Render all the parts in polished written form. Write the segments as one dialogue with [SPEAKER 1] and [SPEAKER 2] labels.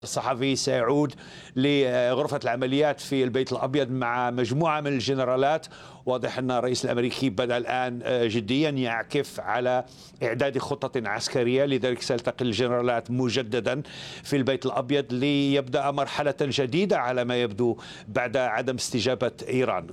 [SPEAKER 1] الصحفي سيعود لغرفة العمليات في البيت الأبيض مع مجموعة من الجنرالات. واضح أن الرئيس الأمريكي بدأ الآن جديا يعكف على إعداد خطة عسكرية، لذلك سيلتقي الجنرالات مجددا في البيت الأبيض ليبدأ مرحلة جديدة على ما يبدو بعد عدم استجابة إيران.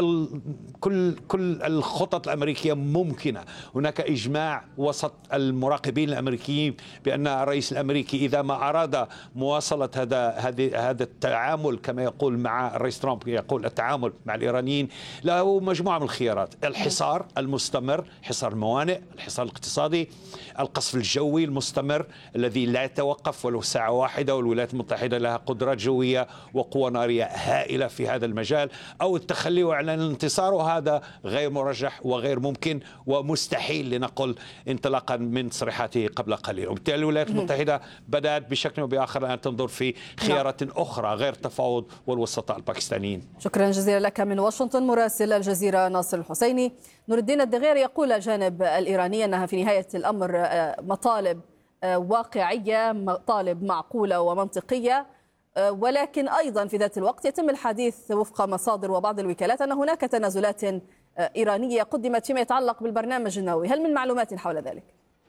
[SPEAKER 1] كل الخطط الأمريكية ممكنة. هناك إجماع وسط المراقبين الأمريكيين بأن الرئيس الأمريكي إذا ما أراد مواصلة هذا التعامل كما يقول مع الرئيس ترامب، يقول التعامل مع الإيرانيين، له مجموعة من الخيارات: الحصار المستمر، حصار الموانئ، الحصار الاقتصادي، القصف الجوي المستمر الذي لا يتوقف ولو ساعة واحدة، والولايات المتحدة لها قدرات جوية وقوة نارية هائلة في هذا المجال، أو التخلي وإعلان الانتصار، وهذا غير مرجح وغير ممكن ومستحيل لنقل انطلاقا من تصريحاته قبل قليل. وبالتالي الولايات المتحدة بدأت بشكل أو بآخر أن تنظر في خيارات أخرى غير التفاوض والوسطاء الباكستانيين.
[SPEAKER 2] شكرا جزيلا لك من واشنطن مراسل الجزيرة ناصر الحسيني. نور الدين الدغير يقول الجانب الإيراني أنها في نهاية الأمر مطالب واقعية، مطالب معقولة ومنطقية، ولكن أيضا في ذات الوقت يتم الحديث وفق مصادر وبعض الوكالات أن هناك تنازلات إيرانية قدمت فيما يتعلق بالبرنامج النووي. هل من معلومات حول ذلك؟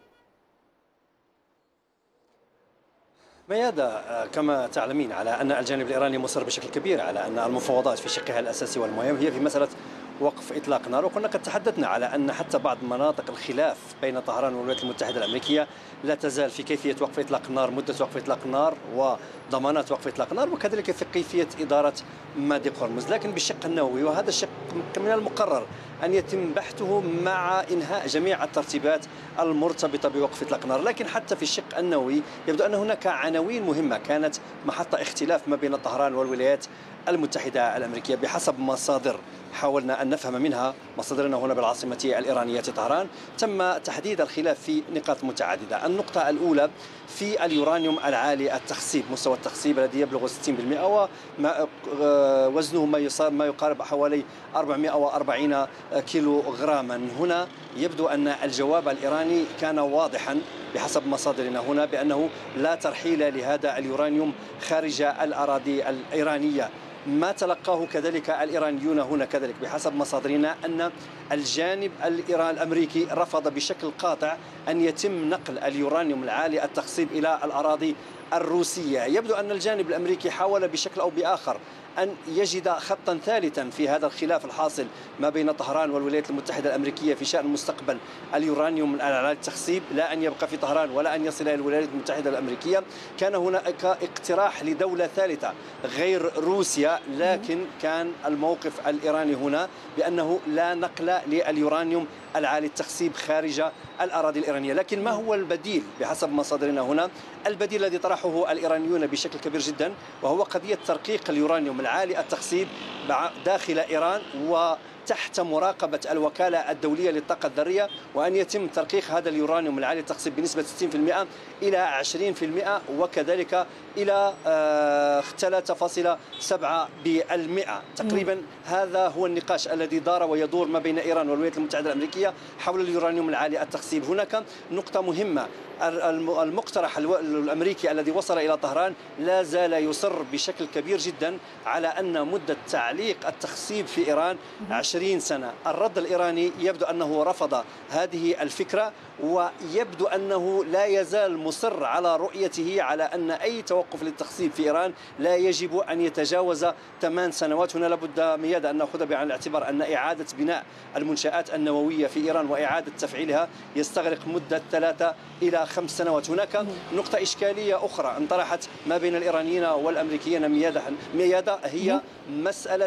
[SPEAKER 3] ميادة، كما تعلمين على أن الجانب الإيراني مصر بشكل كبير على أن المفاوضات في شقها الأساسي والمهم هي في مسألة وقف إطلاق نار، وكنا قد تحدثنا على أن حتى بعض مناطق الخلاف بين طهران والولايات المتحدة الأمريكية لا تزال في كيفية وقف إطلاق النار، مدة وقف إطلاق النار وضمانات وقف إطلاق النار، وكذلك في كيفية إدارة مضيق هرمز. لكن بالشق النووي، وهذا الشق من المقرر أن يتم بحثه مع إنهاء جميع الترتيبات المرتبطة بوقف إطلاق النار. لكن حتى في الشق النووي يبدو أن هناك عناوين مهمة كانت محط اختلاف ما بين طهران والولايات المتحدة الأمريكية بحسب مصادر حاولنا أن نفهم منها، مصادرنا هنا بالعاصمة الإيرانية طهران. تم تحديد الخلاف في نقاط متعددة. النقطة الأولى في اليورانيوم العالي التخصيب، مستوى التخصيب الذي يبلغ 60% ووزنه ما يقارب حوالي 440 كيلو غراما. هنا يبدو أن الجواب الإيراني كان واضحا بحسب مصادرنا هنا بأنه لا ترحيل لهذا اليورانيوم خارج الأراضي الإيرانية. ما تلقاه كذلك الإيرانيون هنا كذلك بحسب مصادرنا أن الجانب الأمريكي رفض بشكل قاطع أن يتم نقل اليورانيوم العالي التخصيب إلى الأراضي الروسية. يبدو أن الجانب الأمريكي حاول بشكل أو بآخر أن يجد خطا ثالثا في هذا الخلاف الحاصل ما بين طهران والولايات المتحدة الأمريكية في شأن مستقبل اليورانيوم العالي التخصيب، لا أن يبقى في طهران ولا أن يصل إلى الولايات المتحدة الأمريكية. كان هناك اقتراح لدولة ثالثة غير روسيا، لكن كان الموقف الإيراني هنا بأنه لا نقل لليورانيوم العالي التخصيب خارج الأراضي الإيرانية. لكن ما هو البديل بحسب مصادرنا هنا؟ البديل الذي طرحه الإيرانيون بشكل كبير جدا وهو قضية ترقيق اليورانيوم العالي التخصيب داخل إيران وتحت مراقبة الوكالة الدولية للطاقة الذرية، وأن يتم ترقيق هذا اليورانيوم العالي التخصيب بنسبة 60% إلى 20% وكذلك إلى 3.7% تقريبا. هذا هو النقاش الذي دار ويدور ما بين إيران والولايات المتحدة الأمريكية حول اليورانيوم العالي التخصيب. هناك نقطة مهمة: المقترح الأمريكي الذي وصل إلى طهران لا زال يصر بشكل كبير جدا على أن مدة تعليق التخصيب في إيران 20 سنة. الرد الإيراني يبدو أنه رفض هذه الفكرة، ويبدو أنه لا يزال مصر على رؤيته على أن أي توقف للتخصيب في إيران لا يجب أن يتجاوز 8 سنوات. هنا لابد ميادة أن نأخذ بعين الاعتبار أن إعادة بناء المنشآت النووية في إيران وإعادة تفعيلها يستغرق مدة 3 إلى 5 سنوات. هناك نقطة إشكالية أخرى انطرحت ما بين الإيرانيين والأمريكيين ميادة، هي مسألة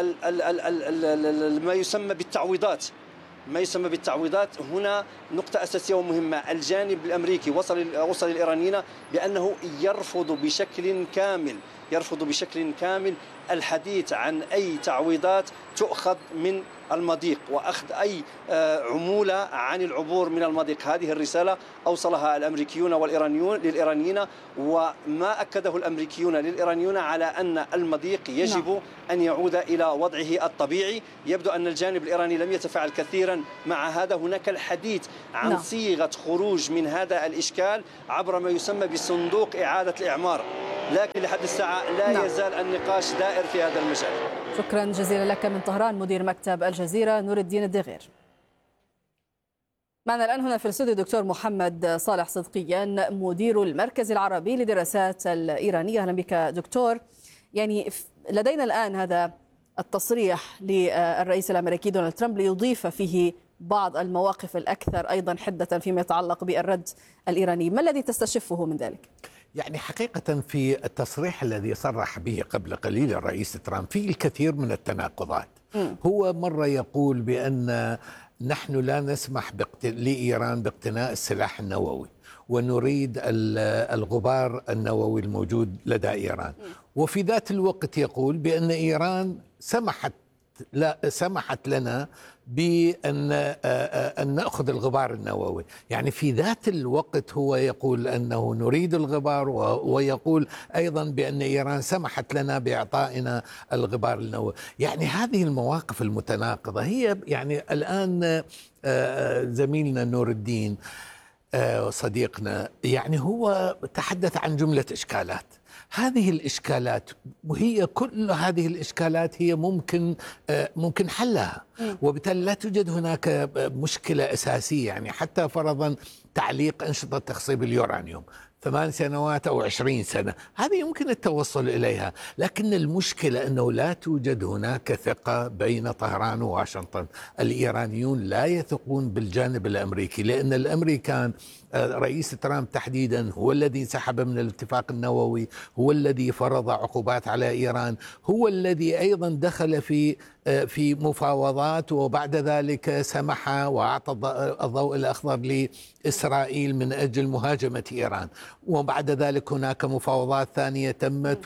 [SPEAKER 3] ما يسمى بالتعويضات. ما يسمى بالتعويضات هنا نقطة أساسية ومهمة. الجانب الأمريكي وصل الإيرانيين بأنه يرفض بشكل كامل الحديث عن أي تعويضات تؤخذ من المضيق وأخذ أي عمولة عن العبور من المضيق. هذه الرسالة أوصلها الأمريكيون للإيرانيين، وما أكده الأمريكيون للإيرانيين على أن المضيق يجب أن يعود إلى وضعه الطبيعي. يبدو أن الجانب الإيراني لم يتفاعل كثيرا مع هذا. هناك الحديث عن صيغة خروج من هذا الإشكال عبر ما يسمى بصندوق إعادة الإعمار. لكن لحد الساعة لا يزال النقاش دائر في هذا المجال.
[SPEAKER 2] شكرا جزيلا لك من طهران مدير مكتب الجزيرة نور الدين الدغير. معنا الآن هنا في الاستوديو دكتور محمد صالح صدقيان مدير المركز العربي للدراسات الإيرانية. أهلا بك دكتور. يعني لدينا الآن هذا التصريح للرئيس الأمريكي دونالد ترامب ليضيف فيه بعض المواقف الأكثر أيضا حدة فيما يتعلق بالرد الإيراني. ما الذي تستشفه من ذلك؟
[SPEAKER 4] يعني حقيقة في التصريح الذي صرح به قبل قليل الرئيس ترامب فيه الكثير من التناقضات. هو مرة يقول بأن نحن لا نسمح لإيران باقتناء السلاح النووي ونريد الغبار النووي الموجود لدى إيران، وفي ذات الوقت يقول بأن إيران سمحت لنا بأن نأخذ الغبار النووي. يعني في ذات الوقت هو يقول أنه نريد الغبار، ويقول أيضا بأن إيران سمحت لنا بإعطائنا الغبار النووي. يعني هذه المواقف المتناقضة هي يعني الآن زميلنا نور الدين صديقنا يعني هو تحدث عن جملة إشكالات. هذه الإشكالات وهي كل هذه الإشكالات هي ممكن حلها، وبالتالي لا توجد هناك مشكلة أساسية. يعني حتى فرضا تعليق أنشطة تخصيب اليورانيوم 8 سنوات أو 20 سنة، هذه يمكن التوصل إليها، لكن المشكلة أنه لا توجد هناك ثقة بين طهران وواشنطن. الإيرانيون لا يثقون بالجانب الأمريكي، لأن الأمريكان رئيس ترامب تحديدا هو الذي انسحب من الاتفاق النووي، هو الذي فرض عقوبات على إيران، هو الذي أيضا دخل في مفاوضات وبعد ذلك سمح وأعطى الضوء الأخضر لإسرائيل من أجل مهاجمة إيران، وبعد ذلك هناك مفاوضات ثانية تمت،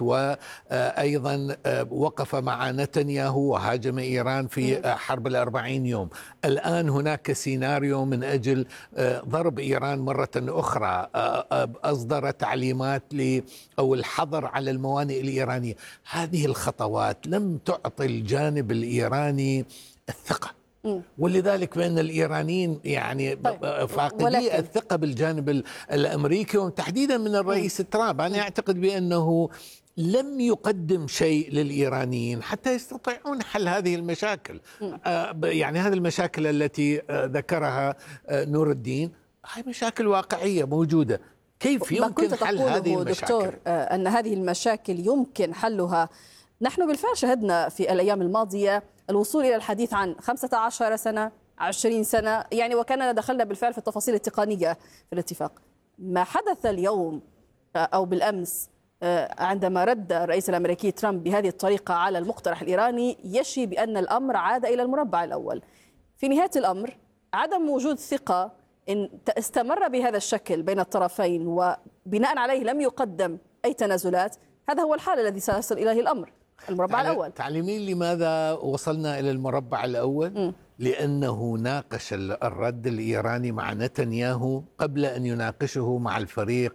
[SPEAKER 4] وأيضا وقف مع نتنياهو وهاجم إيران في حرب 40 يوم. الآن هناك سيناريو من أجل ضرب إيران مرة أخرى، أصدر تعليمات أو الحظر على الموانئ الإيرانية. هذه الخطوات لم تعطي الجانب الإيراني الثقة، ولذلك بأن الإيرانيين يعني فاقدي الثقة بالجانب الأمريكي وتحديدا من الرئيس ترامب. أنا أعتقد بأنه لم يقدم شيء للإيرانيين حتى يستطيعون حل هذه المشاكل. يعني هذه المشاكل التي ذكرها نور الدين هي مشاكل واقعية موجودة. كيف يمكن حل هذه المشاكل؟
[SPEAKER 2] دكتور أن هذه المشاكل يمكن حلها. نحن بالفعل شهدنا في الأيام الماضية الوصول إلى الحديث عن 15 سنة 20 سنة، يعني وكاننا دخلنا بالفعل في التفاصيل التقنية في الاتفاق. ما حدث اليوم أو بالأمس عندما رد الرئيس الأمريكي ترامب بهذه الطريقة على المقترح الإيراني يشي بأن الأمر عاد إلى المربع الأول. في نهاية الأمر عدم وجود ثقة إن استمر بهذا الشكل بين الطرفين وبناء عليه لم يقدم أي تنازلات، هذا هو الحال الذي سيصل إليه الأمر المربع الأول.
[SPEAKER 4] تعلمين لماذا وصلنا إلى المربع الأول؟ لأنه ناقش الرد الإيراني مع نتنياهو قبل أن يناقشه مع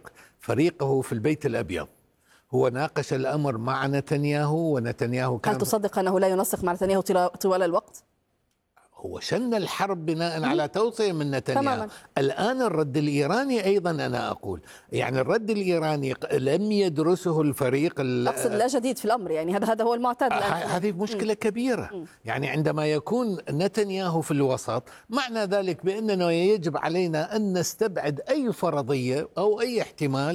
[SPEAKER 4] فريقه في البيت الأبيض. هو ناقش الأمر مع نتنياهو، ونتنياهو كان...
[SPEAKER 2] هل تصدق أنه لا ينسق مع نتنياهو طوال الوقت؟
[SPEAKER 4] هو شن الحرب بناء على توصية من نتنياهو. الآن الرد الإيراني أيضا أنا أقول يعني الرد الإيراني لم يدرسه الفريق
[SPEAKER 2] أقصد لا جديد في الأمر، يعني هذا هو المعتاد الآن.
[SPEAKER 4] هذه مشكلة كبيرة. يعني عندما يكون نتنياهو في الوسط معنى ذلك بأننا يجب علينا أن نستبعد أي فرضية أو أي احتمال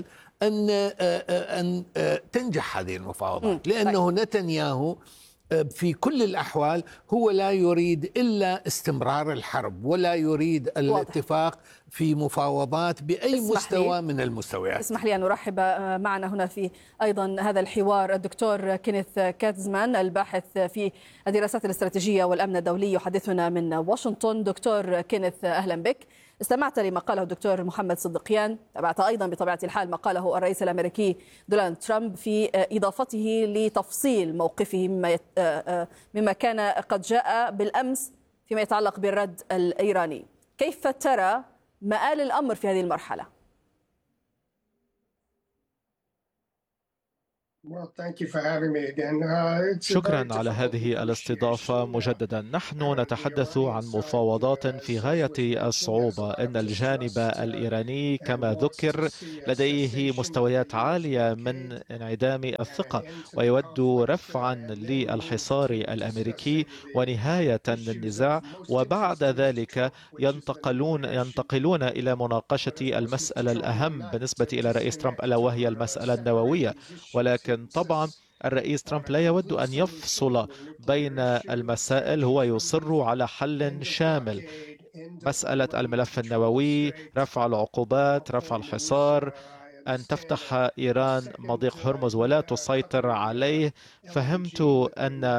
[SPEAKER 4] أن تنجح هذه المفاوضات، لأنه نتنياهو في كل الأحوال هو لا يريد إلا استمرار الحرب، ولا يريد الاتفاق في مفاوضات بأي مستوى من المستويات.
[SPEAKER 2] اسمح لي أن أرحب معنا هنا في أيضا هذا الحوار الدكتور كينيث كاتزمان الباحث في الدراسات الاستراتيجية والأمن الدولي يحدثنا من واشنطن. دكتور كينيث أهلا بك. استمعت لما قاله الدكتور محمد صدقيان، تابعت أيضا بطبيعة الحال ما قاله الرئيس الأمريكي دونالد ترامب في إضافته لتفصيل موقفه مما كان قد جاء بالأمس فيما يتعلق بالرد الإيراني. كيف ترى مآل الأمر في هذه المرحلة؟
[SPEAKER 5] شكرا على هذه الاستضافة مجددا. نحن نتحدث عن مفاوضات في غاية الصعوبة. إن الجانب الإيراني كما ذكر لديه مستويات عالية من انعدام الثقة، ويود رفعا للحصار الأمريكي ونهاية للنزاع، وبعد ذلك ينتقلون إلى مناقشة المسألة الأهم بالنسبة إلى رئيس ترامب، ألا وهي المسألة النووية. ولكن طبعا الرئيس ترامب لا يود أن يفصل بين المسائل، هو يصر على حل شامل. مسألة الملف النووي، رفع العقوبات، رفع الحصار، أن تفتح إيران مضيق هرمز ولا تسيطر عليه. فهمت أن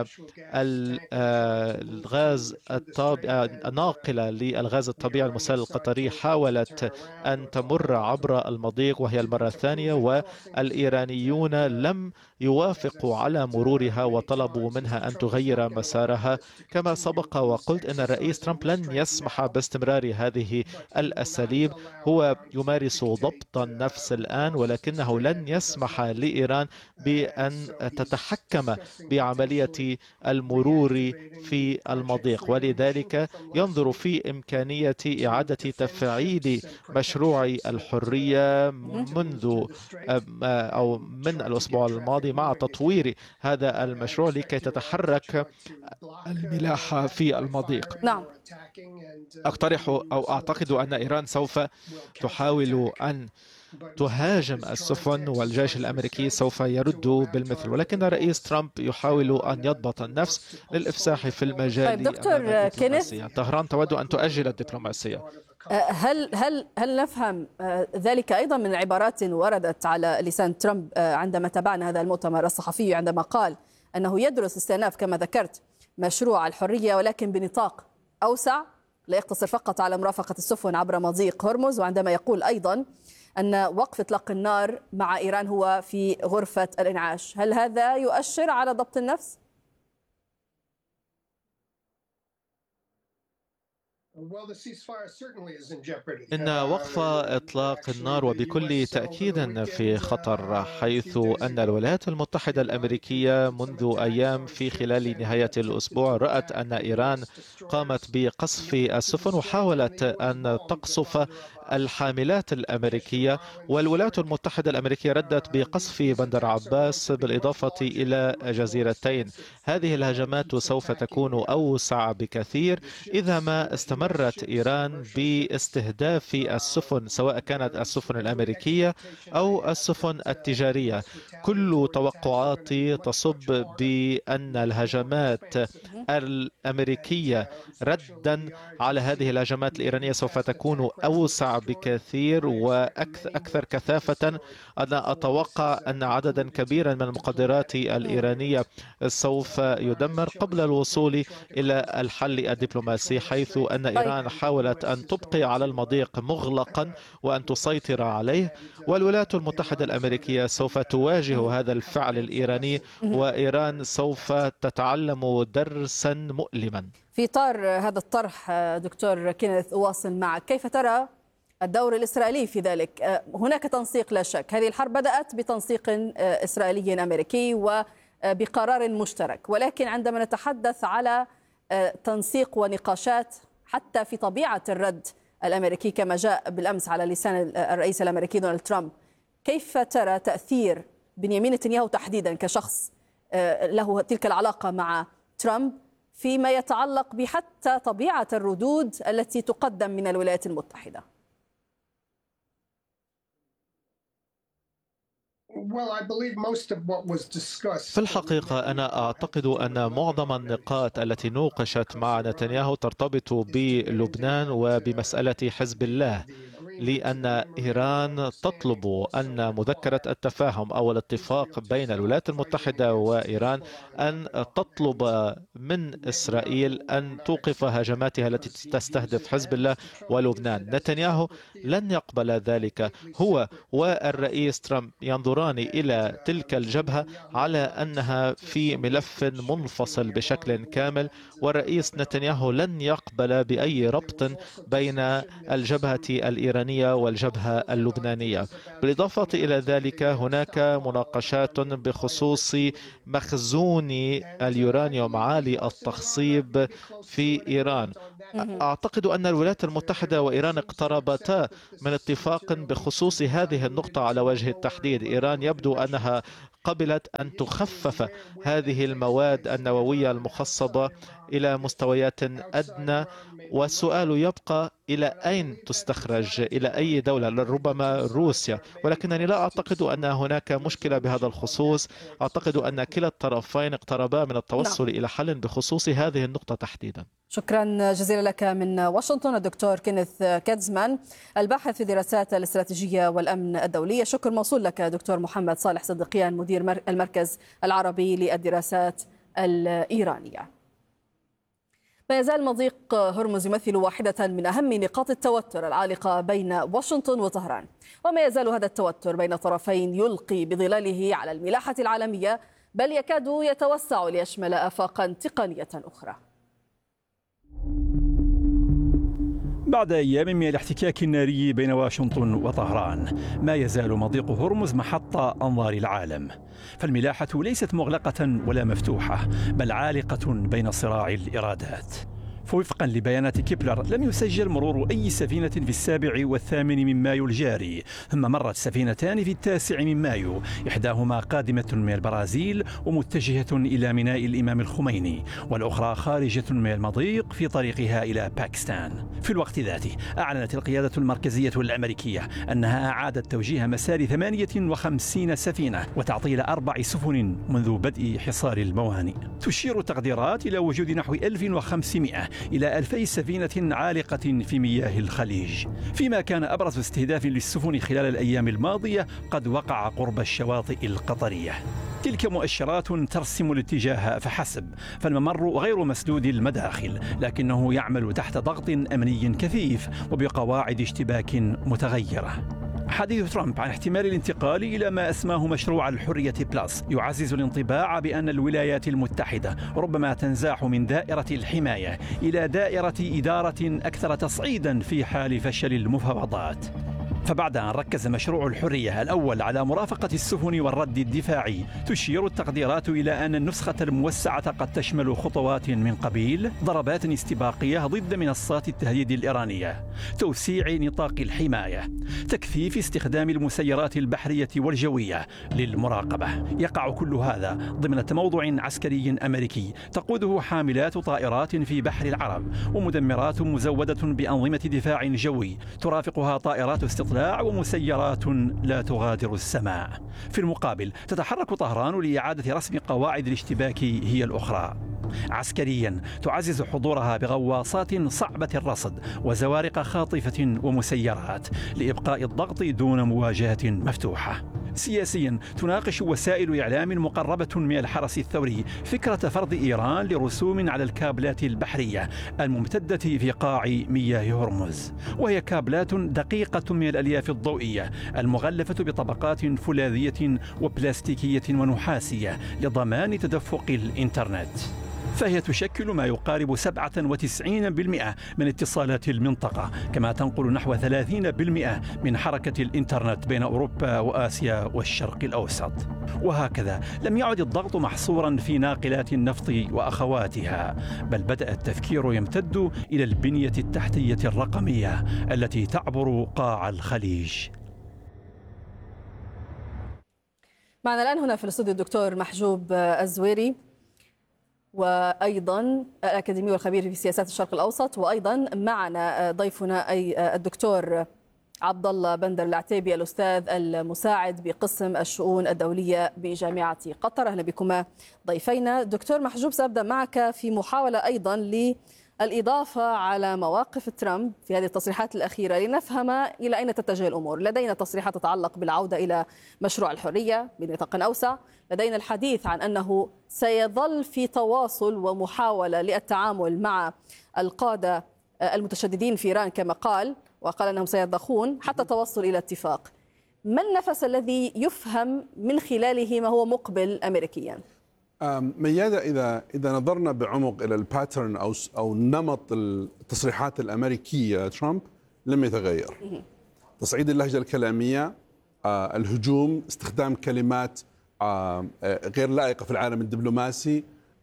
[SPEAKER 5] الغاز الناقلة للغاز الطبيعي المسال القطري حاولت أن تمر عبر المضيق وهي المرة الثانية، والإيرانيون لم يوافقوا على مرورها وطلبوا منها أن تغير مسارها. كما سبق وقلت أن الرئيس ترامب لن يسمح باستمرار هذه الأساليب. هو يمارس ضبط النفس الآن، ولكنه لن يسمح لإيران بأن تتحكم بعملية المرور في المضيق، ولذلك ينظر في إمكانية إعادة تفعيل مشروع الحرية من الأسبوع الماضي مع تطوير هذا المشروع لكي تتحرك الملاحة في المضيق.
[SPEAKER 2] نعم.
[SPEAKER 5] أقترح أو أعتقد أن إيران سوف تحاول أن تهاجم السفن، والجيش الأمريكي سوف يرد بالمثل، ولكن الرئيس ترامب يحاول أن يضبط النفس للإفساح في المجال.
[SPEAKER 2] طيب دكتور كينيث،
[SPEAKER 5] طهران تود أن تؤجل الدبلوماسية.
[SPEAKER 2] هل نفهم ذلك أيضا من عبارات وردت على لسان ترامب عندما تابعنا هذا المؤتمر الصحفي، عندما قال أنه يدرس استئناف كما ذكرت مشروع الحرية ولكن بنطاق أوسع لا يقتصر فقط على مرافقة السفن عبر مضيق هرمز، وعندما يقول أيضا أن وقف إطلاق النار مع إيران هو في غرفة الإنعاش؟ هل هذا يؤشر على ضبط النفس؟
[SPEAKER 5] إن وقف إطلاق النار وبكل تأكيد في خطر، حيث أن الولايات المتحدة الأمريكية منذ أيام في خلال نهاية الأسبوع رأت أن إيران قامت بقصف السفن وحاولت أن تقصف الحاملات الأمريكية، والولايات المتحدة الأمريكية ردت بقصف بندر عباس بالإضافة إلى جزيرتين. هذه الهجمات سوف تكون أوسع بكثير إذا ما استمرت إيران باستهداف السفن، سواء كانت السفن الأمريكية أو السفن التجارية. كل توقعاتي تصب بأن الهجمات الأمريكية ردا على هذه الهجمات الإيرانية سوف تكون أوسع بكثير وأكثر كثافة. أنا أتوقع أن عددا كبيرا من المقدرات الإيرانية سوف يدمر قبل الوصول إلى الحل الدبلوماسي، حيث أن إيران حاولت أن تبقي على المضيق مغلقا وأن تسيطر عليه، والولايات المتحدة الأمريكية سوف تواجه هذا الفعل الإيراني، وإيران سوف تتعلم درسا مؤلما.
[SPEAKER 2] في إطار هذا الطرح دكتور كينيث أواصل معك، كيف ترى الدور الإسرائيلي في ذلك؟ هناك تنسيق لا شك، هذه الحرب بدأت بتنسيق إسرائيلي أمريكي وبقرار مشترك، ولكن عندما نتحدث على تنسيق ونقاشات حتى في طبيعة الرد الأمريكي كما جاء بالأمس على لسان الرئيس الأمريكي دونالد ترامب، كيف ترى تأثير بنيامين نتنياهو تحديدا كشخص له تلك العلاقة مع ترامب فيما يتعلق بحتى طبيعة الردود التي تقدم من الولايات المتحدة؟
[SPEAKER 5] في الحقيقة أنا أعتقد أن معظم النقاط التي نوقشت مع نتنياهو ترتبط بلبنان وبمسألة حزب الله، لأن إيران تطلب أن مذكرة التفاهم أو الاتفاق بين الولايات المتحدة وإيران أن تطلب من إسرائيل أن توقف هجماتها التي تستهدف حزب الله ولبنان. نتنياهو لن يقبل ذلك. هو والرئيس ترامب ينظران إلى تلك الجبهة على أنها في ملف منفصل بشكل كامل، والرئيس نتنياهو لن يقبل بأي ربط بين الجبهة الإيرانية الإيرانية والجبهة اللبنانية. بالإضافة إلى ذلك هناك مناقشات بخصوص مخزون اليورانيوم عالي التخصيب في إيران. أعتقد أن الولايات المتحدة وإيران اقتربتا من اتفاق بخصوص هذه النقطة على وجه التحديد. إيران يبدو أنها قبلت أن تخفف هذه المواد النووية المخصبة إلى مستويات أدنى، والسؤال يبقى إلى أين تستخرج، إلى أي دولة، لربما روسيا، ولكنني لا أعتقد أن هناك مشكلة بهذا الخصوص. أعتقد أن كلا الطرفين اقتربا من التوصل إلى حل بخصوص هذه النقطة تحديدا.
[SPEAKER 2] شكرا جزيلا لك من واشنطن الدكتور كينيث كادزمان الباحث في دراسات الاستراتيجية والأمن الدولية. شكر موصول لك دكتور محمد صالح صديقيان مدير المركز العربي للدراسات الإيرانية. ما يزال مضيق هرمز يمثل واحدة من أهم نقاط التوتر العالقة بين واشنطن وطهران، وما يزال هذا التوتر بين الطرفين يلقي بظلاله على الملاحة العالمية، بل يكاد يتوسع ليشمل آفاقا تقنية أخرى.
[SPEAKER 6] بعد أيام من الاحتكاك الناري بين واشنطن وطهران، ما يزال مضيق هرمز محط أنظار العالم، فالملاحة ليست مغلقة ولا مفتوحة، بل عالقة بين صراع الإرادات. فوفقا لبيانات كيبلر لم يسجل مرور أي سفينة في 7 و8 من مايو الجاري، ثم مرت سفينتان في 9 من مايو، إحداهما قادمة من البرازيل ومتجهة إلى ميناء الإمام الخميني، والأخرى خارجة من المضيق في طريقها إلى باكستان. في الوقت ذاته أعلنت القيادة المركزية الأمريكية أنها أعادت توجيه مسار 58 سفينة وتعطيل 4 سفن منذ بدء حصار الموانئ. تشير التقديرات إلى وجود نحو 1500 إلى 2000 سفينة عالقة في مياه الخليج، فيما كان أبرز استهداف للسفن خلال الأيام الماضية قد وقع قرب الشواطئ القطرية. تلك مؤشرات ترسم الاتجاه فحسب، فالممر غير مسدود المداخل، لكنه يعمل تحت ضغط أمني كثيف وبقواعد اشتباك متغيرة. حديث ترامب عن احتمال الانتقال إلى ما أسماه مشروع الحرية بلس يعزز الانطباع بأن الولايات المتحدة ربما تنزاح من دائرة الحماية إلى دائرة إدارة أكثر تصعيدا في حال فشل المفاوضات. فبعد أن ركز مشروع الحرية الأول على مرافقة السفن والرد الدفاعي، تشير التقديرات إلى أن النسخة الموسعة قد تشمل خطوات من قبيل ضربات استباقية ضد منصات التهديد الإيرانية، توسيع نطاق الحماية، تكثيف استخدام المسيرات البحرية والجوية للمراقبة. يقع كل هذا ضمن تموضع عسكري أمريكي تقوده حاملات طائرات في بحر العرب ومدمرات مزودة بأنظمة دفاع جوي ترافقها طائرات استطلاع ومسيرات لا تغادر السماء. في المقابل تتحرك طهران لإعادة رسم قواعد الاشتباك هي الأخرى. عسكريا تعزز حضورها بغواصات صعبة الرصد وزوارق خاطفة ومسيرات لإبقاء الضغط دون مواجهة مفتوحة. سياسيا تناقش وسائل إعلام مقربة من الحرس الثوري فكرة فرض إيران لرسوم على الكابلات البحرية الممتدة في قاع مياه هرمز، وهي كابلات دقيقة من الألياف الضوئية المغلفة بطبقات فولاذية وبلاستيكية ونحاسية لضمان تدفق الإنترنت. فهي تشكل ما يقارب 97% من اتصالات المنطقة، كما تنقل نحو 30% من حركة الإنترنت بين أوروبا وآسيا والشرق الأوسط. وهكذا لم يعد الضغط محصورا في ناقلات النفط وأخواتها، بل بدأ التفكير يمتد إلى البنية التحتية الرقمية التي تعبر قاع الخليج.
[SPEAKER 2] معنا الآن هنا في الاستوديو الدكتور محجوب الزويري، وأيضا الأكاديمي والخبير في سياسات الشرق الأوسط، وأيضا معنا ضيفنا أي الدكتور عبد الله بندر العتيبي الأستاذ المساعد بقسم الشؤون الدولية بجامعة قطر. أهلا بكما ضيفينا. دكتور محجوب، سأبدأ معك في محاولة أيضا للإضافة على مواقف ترامب في هذه التصريحات الأخيرة لنفهم إلى أين تتجه الأمور. لدينا تصريحات تتعلق بالعودة إلى مشروع الحرية بنطاق أوسع، لدينا الحديث عن أنه سيظل في تواصل ومحاولة للتعامل مع القادة المتشددين في إيران كما قال، وقال أنهم سيضخون حتى توصل إلى اتفاق. ما النفس الذي يفهم من خلاله ما هو مقبل أمريكيا؟
[SPEAKER 7] ميادة، إذا نظرنا بعمق إلى الباترن أو نمط التصريحات الأمريكية، ترامب لم يتغير. تصعيد اللهجة الكلامية، الهجوم، استخدام كلمات غير لائقة في العالم الدبلوماسي،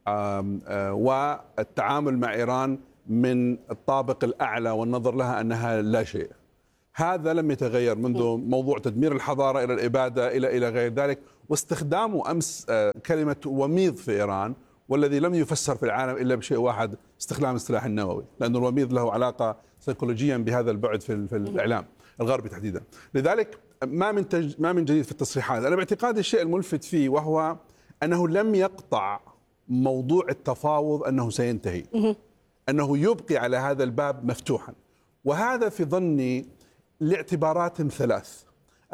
[SPEAKER 7] والتعامل مع إيران من الطابق الأعلى والنظر لها أنها لا شيء. هذا لم يتغير منذ موضوع تدمير الحضارة إلى الإبادة إلى غير ذلك، واستخدامه أمس كلمة وميض في إيران، والذي لم يفسر في العالم إلا بشيء واحد، استخدام السلاح النووي، لأن الوميض له علاقة سيكولوجيا بهذا البعد في الإعلام الغربي تحديدا. لذلك ما من جديد في التصريحات. أنا باعتقادي الشيء الملفت فيه وهو أنه لم يقطع موضوع التفاوض أنه سينتهي، أنه يبقي على هذا الباب مفتوحا، وهذا في ظني لاعتبارات ثلاث.